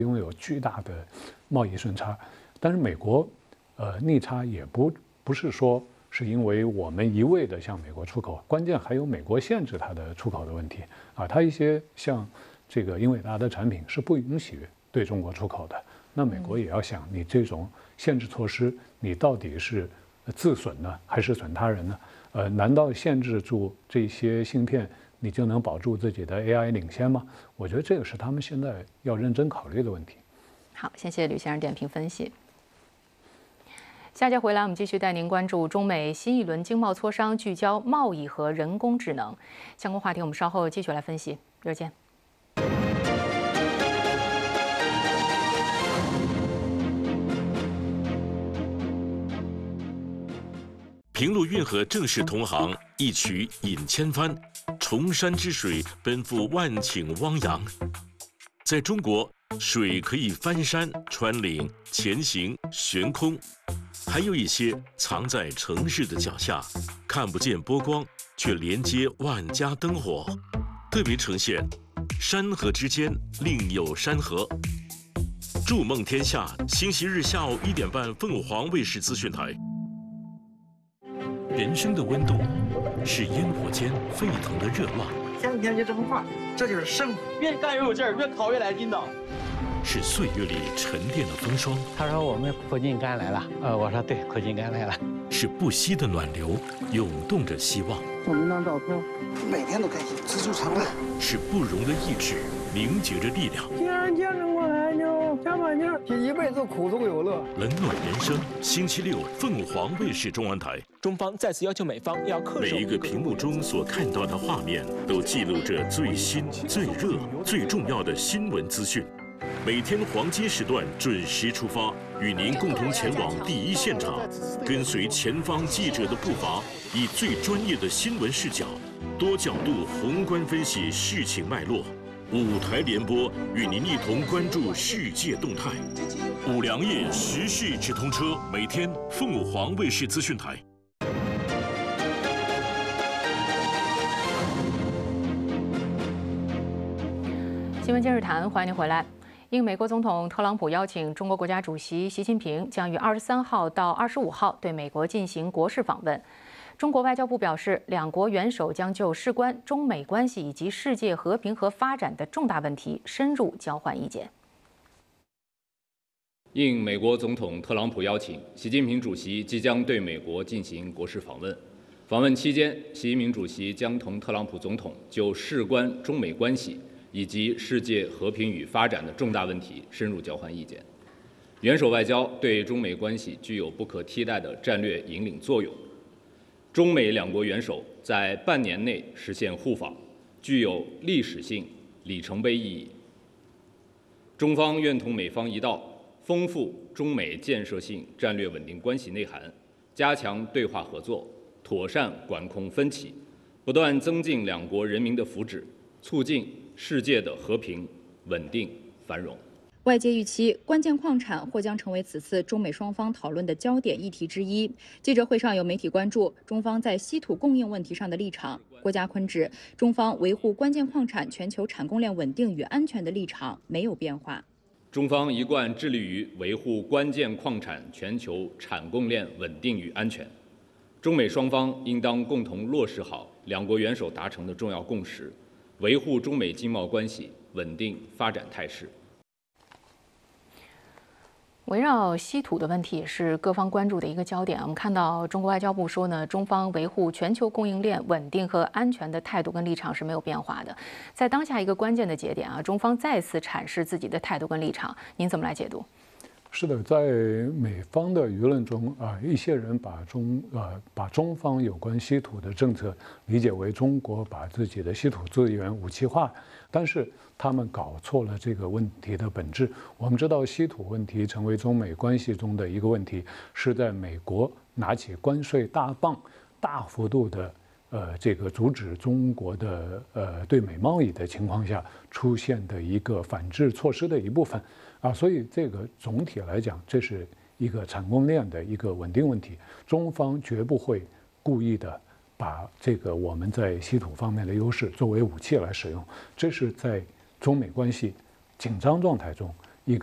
拥有巨大的贸易顺差。但是美国，逆差也不是说是因为我们一味的向美国出口，关键还有美国限制它的出口的问题啊。它一些像这个英伟达的产品是不允许对中国出口的。那美国也要想，你这种限制措施，你到底是自损呢，还是损他人呢？难道限制住这些芯片，你就能保住自己的 AI 领先吗？我觉得这个是他们现在要认真考虑的问题。 好，谢谢吕先生点评分析。下节回来，我们继续带您关注中美新一轮经贸磋商，聚焦贸易和人工智能相关话题。我们稍后继续来分析。热见。 平陆运河正式通航，一曲引千帆，崇山之水奔赴万顷汪洋。在中国，水可以翻山、穿岭、前行、悬空，还有一些藏在城市的脚下，看不见波光，却连接万家灯火，特别呈现山河之间另有山河。筑梦天下，星期日下午1点半，凤凰卫视资讯台。人生的温度是烟火间沸腾的热浪， 向天就这么画，这就是生活。越干越有劲儿，越烤越来劲道。 是岁月里沉淀的风霜。 他说我们苦尽甘来了，我说对，苦尽甘来了。 是不息的暖流，涌动着希望。 我们当照片，每天都开心，知足常乐。 是不容的意志，凝结着力量。 既然见证过来就加把劲儿，这一辈子苦中有乐。 冷暖人生，星期六凤凰卫视中文台。 中方再次要求美方要恪守。 每一个屏幕中所看到的画面，都记录着最新、最热、最重要的新闻资讯。每天黄金时段准时出发，与您共同前往第一现场，跟随前方记者的步伐，以最专业的新闻视角，多角度宏观分析事情脉络。五台联播，与您一同关注世界动态。五粮液时事直通车，每天凤凰卫视资讯台。 新闻今日谈，欢迎您回来。应美国总统特朗普邀请，中国国家主席习近平将于23号到25号对美国进行国事访问。中国外交部表示，两国元首将就事关中美关系以及世界和平和发展的重大问题深入交换意见。 应美国总统特朗普邀请，习近平主席即将对美国进行国事访问。访问期间，习近平主席将同特朗普总统就事关中美关系以及世界和平与发展的重大问题深入交换意见。元首外交对中美关系具有不可替代的战略引领作用。中美两国元首在半年内实现互访，具有历史性里程碑意义。中方愿同美方一道，丰富中美建设性战略稳定关系内涵，加强对话合作，妥善管控分歧，不断增进两国人民的福祉，促进世界的和平、稳定、繁荣。 外界预期，关键矿产或将成为此次中美双方讨论的焦点议题之一。记者会上有媒体关注中方在稀土供应问题上的立场。郭家坤指，中方维护关键矿产全球产供链稳定与安全的立场没有变化。 中方一贯致力于维护关键矿产全球产供链稳定与安全。中美双方应当共同落实好两国元首达成的重要共识，维护中美经贸关系稳定发展态势。 围绕稀土的问题也是各方关注的一个焦点。我们看到中国外交部说呢，中方维护全球供应链稳定和安全的态度跟立场是没有变化的。在当下一个关键的节点啊，中方再次阐释自己的态度跟立场，您怎么来解读？ 是的，在美方的舆论中一些人把中方有关稀土的政策理解为中国把自己的稀土资源武器化，但是他们搞错了这个问题的本质。我们知道，稀土问题成为中美关系中的一个问题，是在美国拿起关税大棒，大幅度的这个阻止中国的对美贸易的情况下出现的一个反制措施的一部分所以这个总体来讲，这是一个产供链的一个稳定问题。中方绝不会故意的把这个我们在稀土方面的优势作为武器来使用，这是在中美关系紧张状态中